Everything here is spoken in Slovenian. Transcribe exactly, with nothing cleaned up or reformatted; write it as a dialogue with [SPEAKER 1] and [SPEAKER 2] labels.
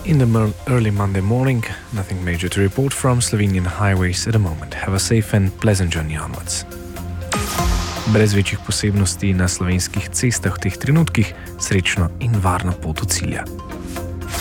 [SPEAKER 1] In the early Monday morning, nothing major to report from Slovenian highways at the moment. Have a safe and pleasant journey onwards. Brez večjih posebnosti na slovenskih cestah v teh trenutkih, srečno in varno pot do cilja.